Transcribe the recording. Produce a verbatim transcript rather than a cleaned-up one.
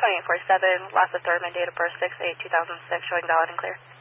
twenty-eight forty-seven, last of Thurman, date of birth six eight two thousand six, showing valid and clear.